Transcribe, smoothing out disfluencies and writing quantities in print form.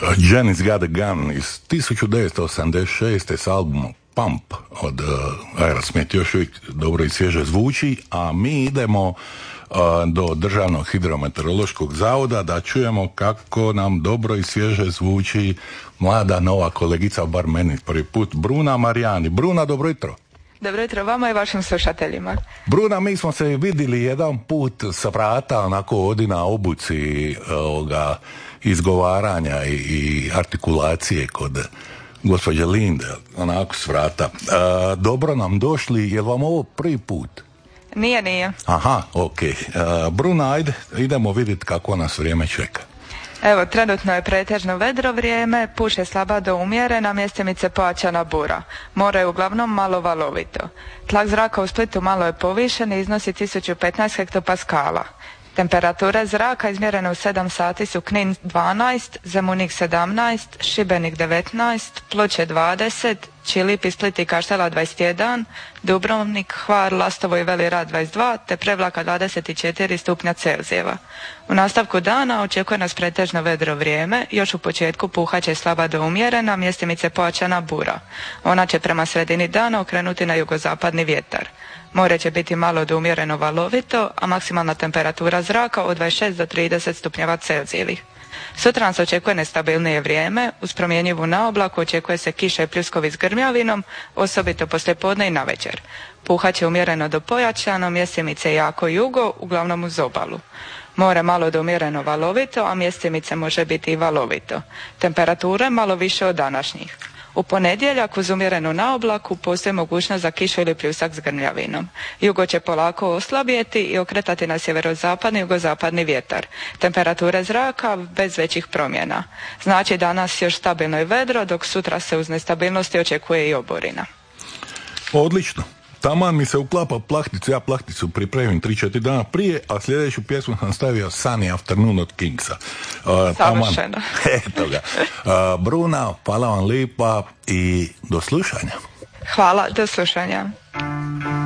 Janis Got a Gun iz 1986. s albumom Pump od Aerosmith još uvijek dobro i svježe zvuči, a mi idemo do Državnog hidrometeorološkog zavoda da čujemo kako nam dobro i svježe zvuči mlada nova kolegica, bar meni prvi put, Bruna Marijani. Bruna, dobro jutro. Dobro jutro vama i vašim slušateljima. Bruna, mi smo se vidjeli jedan put sa vrata, onako odi na obuci izgovaranja i artikulacije kod gospođe Linde, onako s vrata. Dobro nam došli, je li vam ovo prvi put? Nije. Aha, ok. Bruna, ajde, idemo vidjeti kako nas vrijeme čeka. Evo, trenutno je pretežno vedro vrijeme, puše slaba do umjerena, mjestimice pojačana bura. More je uglavnom malo valovito. Tlak zraka u Splitu malo je povišen i iznosi 1015 hektopaskala. Temperature zraka izmjerene u 7 sati su Knin 12, Zemunik 17, Šibenik 19, Ploče 20, Čilip i Split i Kaštela 21, Dubrovnik, Hvar, Lastovo i Veli Rad 22, te Prevlaka 24 stupnja Celzijeva. U nastavku dana očekuje nas pretežno vedro vrijeme, još u početku puhaće slaba do umjerena, mjestimice pojačana bura. Ona će prema sredini dana okrenuti na jugozapadni vjetar. More će biti malo do umjereno valovito, a maksimalna temperatura zraka od 26 do 30 stupnjeva Celzijevih. Sutra nas očekuje nestabilnije vrijeme, uz promjenjivu naoblaku očekuje se kiša i pljuskovi s grmljavinom, osobito poslijepodne i navečer. Puhaće umjereno do pojačano, mjestimice jako jugo, uglavnom uz obalu. More malo do umjereno valovito, a mjestimice može biti i valovito. Temperature malo više od današnjih. U ponedjeljak uz umjerenu naoblaku postoji mogućnost za kišu ili pljusak s grmljavinom. Jugo će polako oslabjeti i okretati na sjeverozapadni i jugozapadni vjetar. Temperature zraka bez većih promjena. Znači danas još stabilno i vedro, dok sutra se uz nestabilnosti očekuje i oborina. Odlično. Taman mi se uklapa plahticu, ja plahticu pripremim 3-4 dana prije, a sljedeću pjesmu sam stavio Sunny Afternoon od Kingsa. Savršeno. Eto ga. Bruna, hvala vam lipa i do slušanja. Hvala, do slušanja.